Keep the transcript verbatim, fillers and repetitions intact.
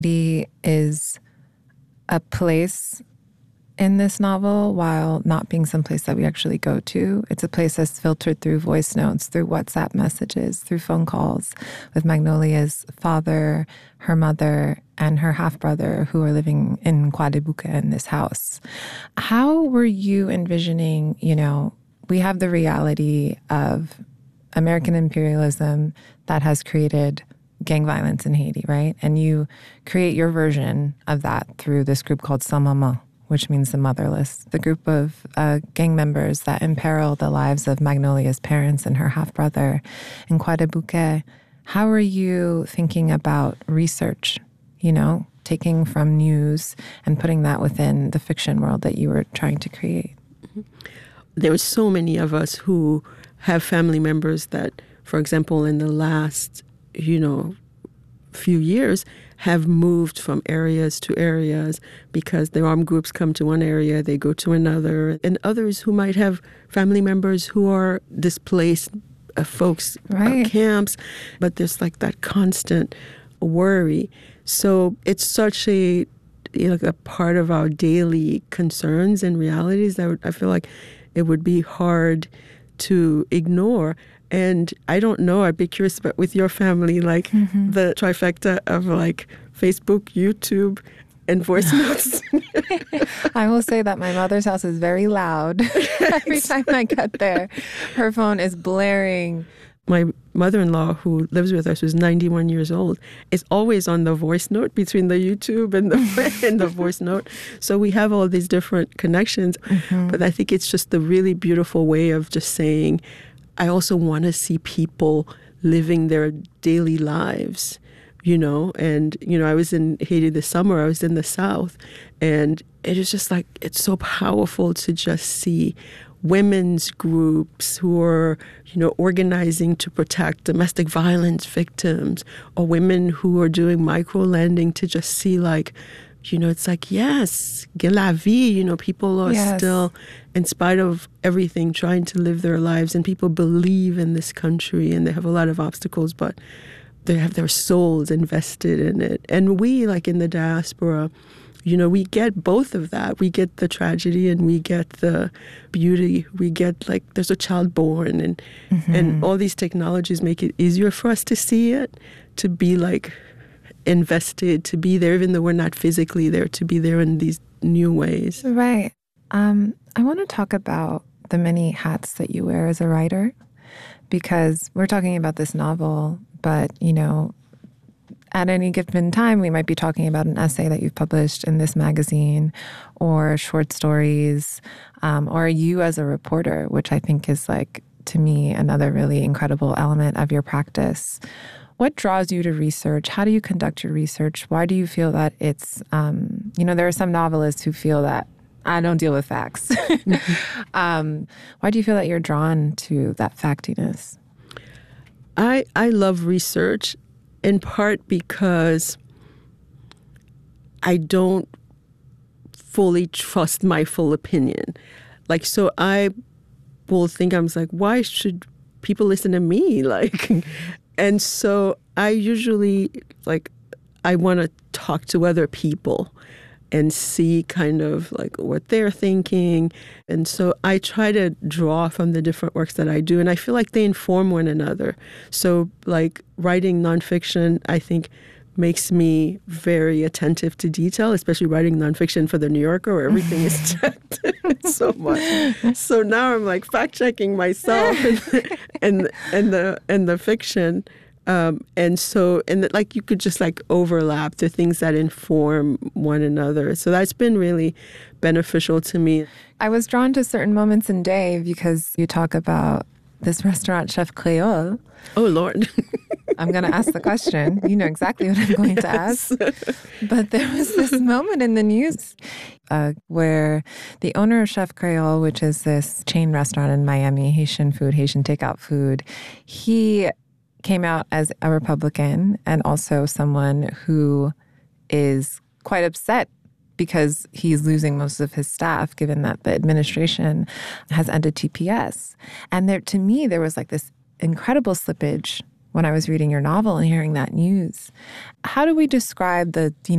Haiti is a place in this novel, while not being someplace that we actually go to. It's a place that's filtered through voice notes, through WhatsApp messages, through phone calls with Magnolia's father, her mother, and her half-brother who are living in Croix des Bouquets in this house. How were you envisioning, you know, we have the reality of American imperialism that has created gang violence in Haiti, right? And you create your version of that through this group called Sans Maman, which means the motherless, the group of uh, gang members that imperil the lives of Magnolia's parents and her half-brother in Croix des Bouquets. How are you thinking about research, you know, taking from news and putting that within the fiction world that you were trying to create? There were so many of us who have family members that, for example, in the last, you know, few years have moved from areas to areas because the armed groups come to one area, they go to another, and others who might have family members who are displaced uh, folks, right. uh, camps, but there's like that constant worry. So it's such a, you know, a part of our daily concerns and realities that I feel like it would be hard to ignore. And I don't know, I'd be curious about with your family, like mm-hmm. the trifecta of like Facebook, YouTube, and voice notes. I will say that my mother's house is very loud. Every time I get there, her phone is blaring. My mother-in-law, who lives with us, who's ninety-one years old, is always on the voice note between the YouTube and the and the voice note. So we have all these different connections. Mm-hmm. But I think it's just the really beautiful way of just saying, I also want to see people living their daily lives, you know. And, you know, I was in Haiti this summer. I was in the South. And it is just like, it's so powerful to just see women's groups who are, you know, organizing to protect domestic violence victims, or women who are doing micro-lending, to just see like, you know, it's like, yes, que la vie, you know, people are yes. still, in spite of everything, trying to live their lives, and people believe in this country, and they have a lot of obstacles, but they have their souls invested in it. And we, like in the diaspora, you know, we get both of that. We get the tragedy and we get the beauty. We get like, there's a child born, and mm-hmm. and all these technologies make it easier for us to see it, to be like invested, to be there, even though we're not physically there, to be there in these new ways. Right. Um, I want to talk about the many hats that you wear as a writer, because we're talking about this novel, but, you know, at any given time, we might be talking about an essay that you've published in this magazine, or short stories, um, or you as a reporter, which I think is like, to me, another really incredible element of your practice. What draws you to research? How do you conduct your research? Why do you feel that it's, um, you know, there are some novelists who feel that I don't deal with facts. Mm-hmm. um, why do you feel that you're drawn to that factiness? I I love research, in part because I don't fully trust my full opinion. Like, so I will think, I'm like, why should people listen to me? Like, and so I usually, like, I want to talk to other people and see kind of like what they're thinking. And so I try to draw from the different works that I do, and I feel like they inform one another. So like writing nonfiction, I think, makes me very attentive to detail, especially writing nonfiction for The New Yorker, where everything is checked so much. So now I'm like fact-checking myself and, and, and, the, and the fiction. Um, and so, and the, like, you could just like overlap the things that inform one another. So that's been really beneficial to me. I was drawn to certain moments in Dave because you talk about this restaurant, Chef Creole. Oh, Lord. I'm going to ask the question. You know exactly what I'm going yes. to ask. But there was this moment in the news uh, where the owner of Chef Creole, which is this chain restaurant in Miami, Haitian food, Haitian takeout food, he came out as a Republican and also someone who is quite upset because he's losing most of his staff, given that the administration has ended T P S. And there, to me, there was like this incredible slippage when I was reading your novel and hearing that news. How do we describe the, you